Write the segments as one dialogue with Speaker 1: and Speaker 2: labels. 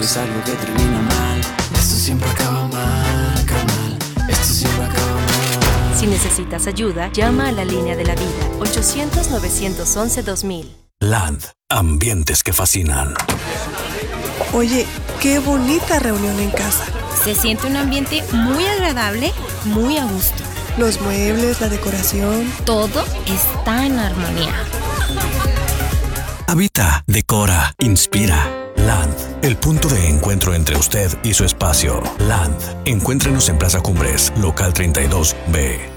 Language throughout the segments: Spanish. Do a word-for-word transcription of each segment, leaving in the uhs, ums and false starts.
Speaker 1: es algo que termina mal. Esto siempre acaba mal, carnal. Esto siempre acaba mal.
Speaker 2: Si necesitas ayuda, llama a la línea de la vida, ochocientos, novecientos once, dos mil.
Speaker 3: Land, ambientes que fascinan.
Speaker 4: Oye, qué bonita reunión en casa.
Speaker 5: Se siente un ambiente muy agradable, muy a gusto.
Speaker 4: Los muebles, la decoración.
Speaker 5: Todo está en armonía.
Speaker 3: Habita, decora, inspira. Land, el punto de encuentro entre usted y su espacio. Land, encuéntrenos en Plaza Cumbres, local treinta y dos B.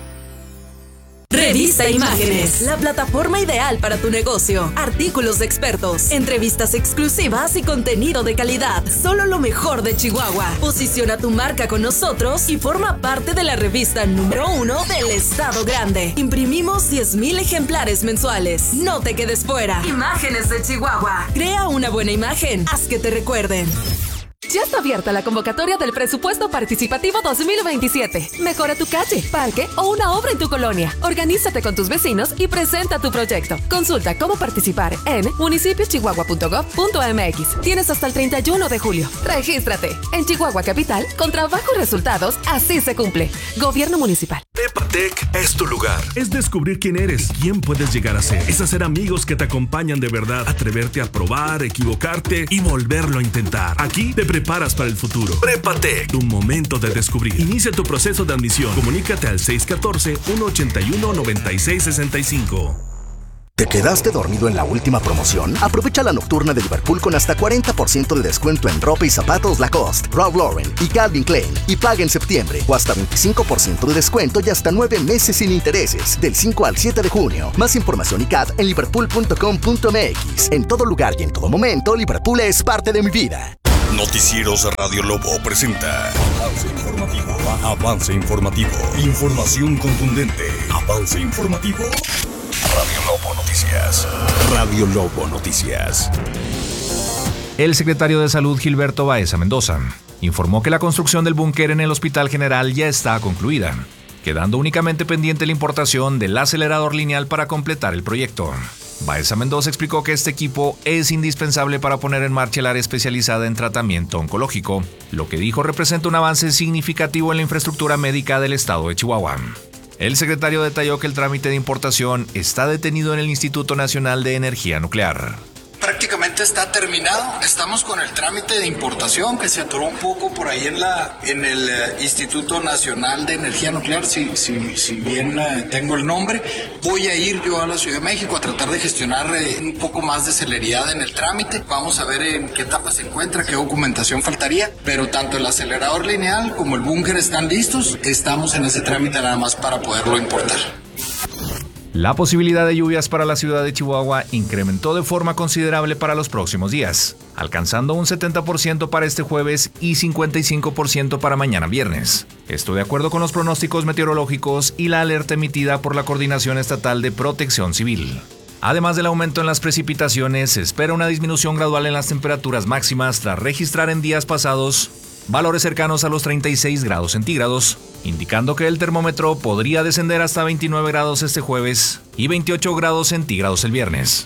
Speaker 6: Revista Imágenes, la plataforma ideal para tu negocio. Artículos de expertos, entrevistas exclusivas y contenido de calidad. Solo lo mejor de Chihuahua. Posiciona tu marca con nosotros y forma parte de la revista número uno del Estado Grande. Imprimimos diez mil ejemplares mensuales. No te quedes fuera. Imágenes de Chihuahua. Crea una buena imagen. Haz que te recuerden.
Speaker 7: Ya está abierta la convocatoria del Presupuesto Participativo dos mil veintisiete. Mejora tu calle, parque o una obra en tu colonia. Organízate con tus vecinos y presenta tu proyecto. Consulta cómo participar en municipio chihuahua punto gov punto m x. Tienes hasta el treinta y uno de julio. Regístrate. En Chihuahua Capital, con trabajo y resultados, así se cumple. Gobierno Municipal.
Speaker 8: Prepatec es tu lugar. Es descubrir quién eres, quién puedes llegar a ser. Es hacer amigos que te acompañan de verdad. Atreverte a probar, equivocarte y volverlo a intentar. Aquí te preparas para el futuro. Prepatec, tu momento de descubrir. Inicia tu proceso de admisión. Comunícate al seis uno cuatro, uno ocho uno, nueve seis seis cinco.
Speaker 9: ¿Te quedaste dormido en la última promoción? Aprovecha la nocturna de Liverpool con hasta cuarenta por ciento de descuento en ropa y zapatos Lacoste, Ralph Lauren y Calvin Klein. Y paga en septiembre. O hasta veinticinco por ciento de descuento y hasta nueve meses sin intereses. Del cinco al siete de junio. Más información y C A D en liverpool punto com punto m x. En todo lugar y en todo momento, Liverpool es parte de mi vida.
Speaker 10: Noticieros Radio Lobo presenta Avance Informativo. Avance Informativo. Información contundente. Avance Informativo. Radio Lobo Noticias. Radio Lobo Noticias.
Speaker 11: El secretario de Salud, Gilberto Baeza Mendoza, informó que la construcción del búnker en el Hospital General ya está concluida, quedando únicamente pendiente la importación del acelerador lineal para completar el proyecto. Baeza Mendoza explicó que este equipo es indispensable para poner en marcha el área especializada en tratamiento oncológico, lo que dijo representa un avance significativo en la infraestructura médica del estado de Chihuahua. El secretario detalló que el trámite de importación está detenido en el Instituto Nacional de Energía Nuclear.
Speaker 12: Prácticamente está terminado. Estamos con el trámite de importación que se atoró un poco por ahí en la en el uh, Instituto Nacional de Energía Nuclear, si, si, si bien uh, tengo el nombre. Voy a ir yo a la Ciudad de México a tratar de gestionar uh, un poco más de celeridad en el trámite. Vamos a ver en qué etapa se encuentra, qué documentación faltaría, pero tanto el acelerador lineal como el búnker están listos. Estamos en ese trámite nada más para poderlo importar.
Speaker 11: La posibilidad de lluvias para la ciudad de Chihuahua incrementó de forma considerable para los próximos días, alcanzando un setenta por ciento para este jueves y cincuenta y cinco por ciento para mañana viernes. Esto de acuerdo con los pronósticos meteorológicos y la alerta emitida por la Coordinación Estatal de Protección Civil. Además del aumento en las precipitaciones, se espera una disminución gradual en las temperaturas máximas tras registrar en días pasados valores cercanos a los treinta y seis grados centígrados, indicando que el termómetro podría descender hasta veintinueve grados este jueves y veintiocho grados centígrados el viernes.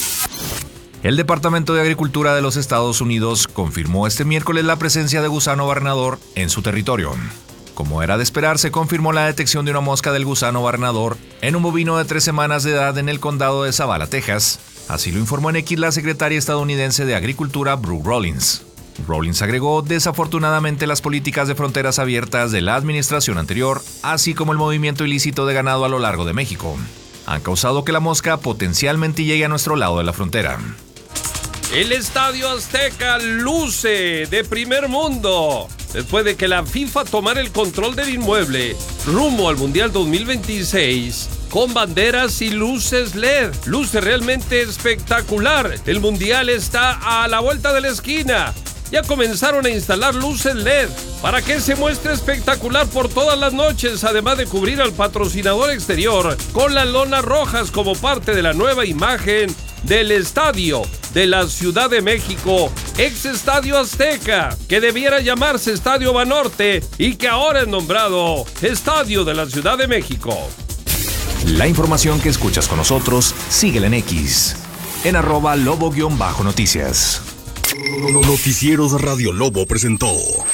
Speaker 11: El Departamento de Agricultura de los Estados Unidos confirmó este miércoles la presencia de gusano barrenador en su territorio. Como era de esperar, se confirmó la detección de una mosca del gusano barrenador en un bovino de tres semanas de edad en el condado de Zavala, Texas. Así lo informó en X la secretaria estadounidense de Agricultura, Brooke Rollins. Rollins agregó, desafortunadamente las políticas de fronteras abiertas de la administración anterior, así como el movimiento ilícito de ganado a lo largo de México, han causado que la mosca potencialmente llegue a nuestro lado de la frontera.
Speaker 13: El Estadio Azteca luce de primer mundo. Después de que la FIFA tomara el control del inmueble rumbo al Mundial dos mil veintiséis, con banderas y luces L E D. Luce realmente espectacular. El Mundial está a la vuelta de la esquina. Ya comenzaron a instalar luces L E D para que se muestre espectacular por todas las noches, además de cubrir al patrocinador exterior con las lonas rojas como parte de la nueva imagen del estadio de la Ciudad de México, ex Estadio Azteca, que debiera llamarse Estadio Banorte y que ahora es nombrado Estadio de la Ciudad de México.
Speaker 11: La información que escuchas con nosotros, síguela en X, en arroba lobo-noticias.
Speaker 10: Noticieros Radio Lobo presentó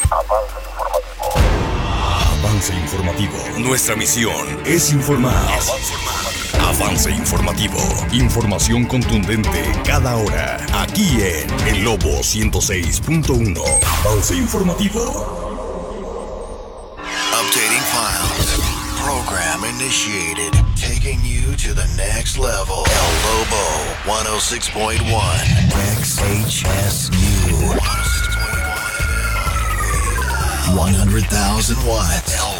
Speaker 10: Avance Informativo. Nuestra misión es informar. Avance Informativo. Información contundente cada hora. Aquí en El Lobo ciento seis punto uno. Avance Informativo.
Speaker 14: Updating files. Program initiated. Taking you to the next level. El Lobo one oh six point one. X H S U. one hundred thousand watts.